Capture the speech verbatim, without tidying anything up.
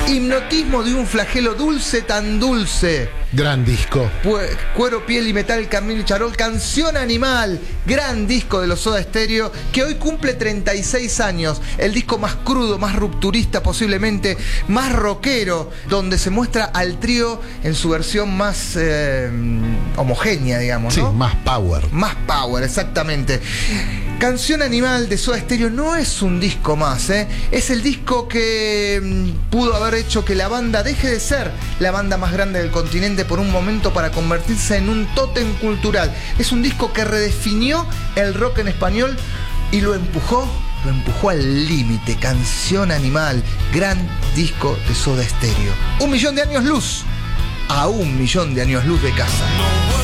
Hipnotismo de un flagelo dulce tan dulce. Gran disco. Cuero, piel y metal, Camilo y Charol. Canción Animal, gran disco de los Soda Stereo, que hoy cumple treinta y seis años. El disco más crudo, más rupturista posiblemente, más rockero, donde se muestra al trío en su versión más eh, homogénea, digamos, ¿no? Sí, más power. Más power, exactamente. Canción Animal de Soda Stereo no es un disco más, ¿eh? Es el disco que mmm, pudo haber hecho que la banda deje de ser la banda más grande del continente por un momento para convertirse en un tótem cultural. Es un disco que redefinió el rock en español y lo empujó, lo empujó al límite. Canción Animal, gran disco de Soda Stereo. Un millón de años luz, a un millón de años luz de casa.